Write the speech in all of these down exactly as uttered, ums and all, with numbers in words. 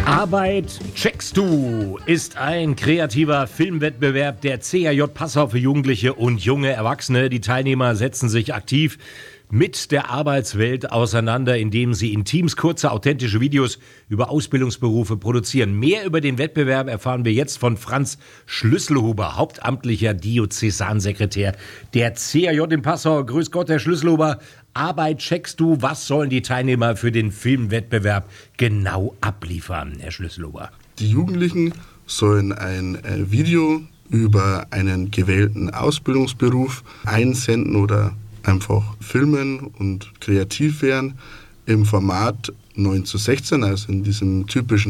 Arbeit checkst du ist ein kreativer Filmwettbewerb der C A J Passau für Jugendliche und junge Erwachsene. Die Teilnehmer setzen sich aktiv mit der Arbeitswelt auseinander, indem sie in Teams kurze, authentische Videos über Ausbildungsberufe produzieren. Mehr über den Wettbewerb erfahren wir jetzt von Franz Schlüsselhuber, hauptamtlicher Diözesansekretär der C A J in Passau. Grüß Gott, Herr Schlüsselhuber. Arbeit checkst du. Was sollen die Teilnehmer für den Filmwettbewerb genau abliefern, Herr Schlüsselhuber? Die Jugendlichen sollen ein äh, Video über einen gewählten Ausbildungsberuf einsenden oder einfach filmen und kreativ werden im Format neun zu sechzehn, also in diesem typischen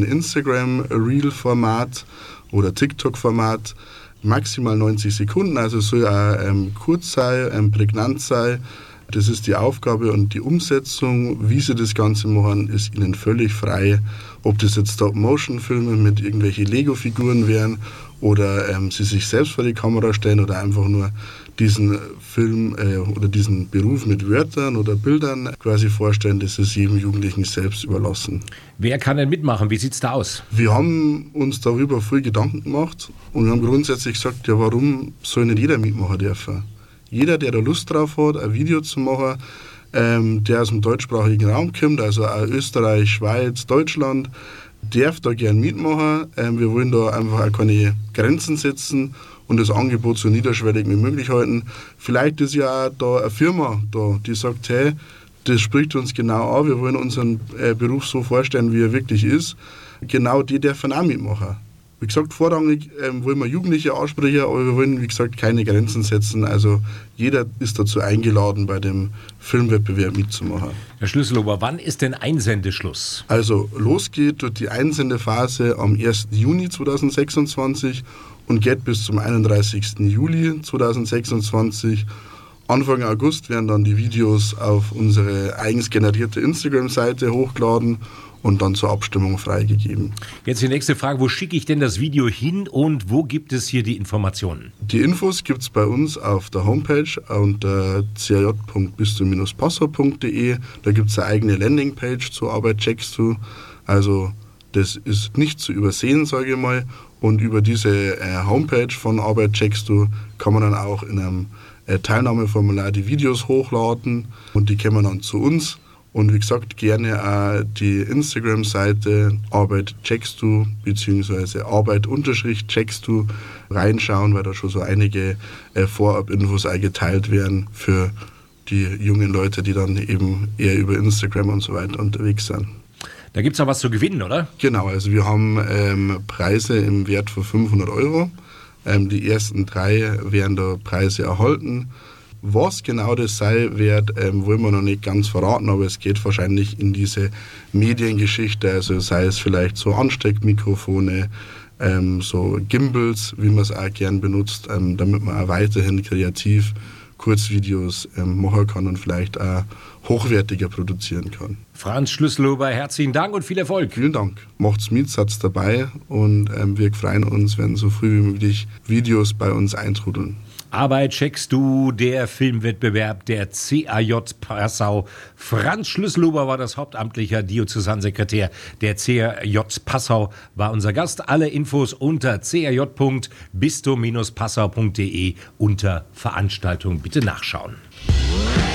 Instagram-Reel-Format oder TikTok-Format, maximal neunzig Sekunden, also soll auch ähm, kurz sein, ähm, prägnant sein. Das ist die Aufgabe und die Umsetzung. Wie sie das Ganze machen, ist ihnen völlig frei. Ob das jetzt Stop-Motion-Filme mit irgendwelchen Lego-Figuren wären oder ähm, sie sich selbst vor die Kamera stellen oder einfach nur diesen Film äh, oder diesen Beruf mit Wörtern oder Bildern quasi vorstellen, das ist jedem Jugendlichen selbst überlassen. Wer kann denn mitmachen? Wie sieht's da aus? Wir haben uns darüber viel Gedanken gemacht und wir haben grundsätzlich gesagt, ja, warum soll nicht jeder mitmachen dürfen? Jeder, der da Lust drauf hat, ein Video zu machen, ähm, der aus dem deutschsprachigen Raum kommt, also auch Österreich, Schweiz, Deutschland, darf da gern mitmachen. Ähm, wir wollen da einfach auch keine Grenzen setzen und das Angebot so niederschwellig wie möglich halten. Vielleicht ist ja auch da eine Firma da, die sagt, hey, das spricht uns genau an, wir wollen unseren äh, Beruf so vorstellen, wie er wirklich ist. Genau die dürfen auch mitmachen. Wie gesagt, vorrangig ähm, wollen wir Jugendliche ansprechen, aber wir wollen, wie gesagt, keine Grenzen setzen. Also jeder ist dazu eingeladen, bei dem Filmwettbewerb mitzumachen. Herr Schlüsselhuber, wann ist denn Einsendeschluss? Also losgeht durch die Einsendephase am ersten Juni zweitausendsechsundzwanzig und geht bis zum einunddreißigsten Juli zweitausendsechsundzwanzig. Anfang August werden dann die Videos auf unsere eigens generierte Instagram-Seite hochgeladen und dann zur Abstimmung freigegeben. Jetzt die nächste Frage, wo schicke ich denn das Video hin und wo gibt es hier die Informationen? Die Infos gibt es bei uns auf der Homepage unter c a j punkt bist du Bindestrich passau punkt d e. Da gibt es eine eigene Landingpage zur Arbeit checkst du. Also das ist nicht zu übersehen, sage ich mal. Und über diese äh, Homepage von Arbeit checkst du kann man dann auch in einem äh, Teilnahmeformular die Videos hochladen und die kommen dann zu uns. Und wie gesagt, gerne auch die Instagram-Seite Arbeit checkst du beziehungsweise Arbeit unterstrich checkst du reinschauen, weil da schon so einige äh, Vorab-Infos eingeteilt werden für die jungen Leute, die dann eben eher über Instagram und so weiter unterwegs sind. Da gibt es auch was zu gewinnen, oder? Genau, also wir haben ähm, Preise im Wert von fünfhundert Euro. Ähm, die ersten drei werden da Preise erhalten. Was genau das sein wird, ähm, wollen wir noch nicht ganz verraten, aber es geht wahrscheinlich in diese Mediengeschichte, also sei es vielleicht so Ansteckmikrofone, ähm, so Gimbals, wie man es auch gern benutzt, ähm, damit man auch weiterhin kreativ Kurzvideos ähm, machen kann und vielleicht auch hochwertiger produzieren kann. Franz Schlüsselhuber, herzlichen Dank und viel Erfolg. Vielen Dank. Macht's mit, seid's dabei und ähm, wir freuen uns, wenn so früh wie möglich Videos bei uns eintrudeln. Arbeit checkst du, der Filmwettbewerb der C A J Passau. Franz Schlüsselhuber war das hauptamtlicher Diözesansekretär der C A J Passau, war unser Gast. Alle Infos unter c a j punkt bist du Bindestrich passau punkt d e unter Veranstaltung bitte nachschauen.